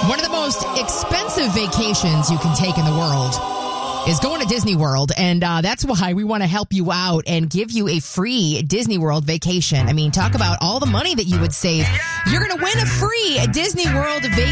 One of the most expensive vacations you can take in the world is going to Disney World, and that's why we want to help you out and give you a free Disney World vacation. I mean, talk about all the money that you would save. You're going to win a free Disney World vacation.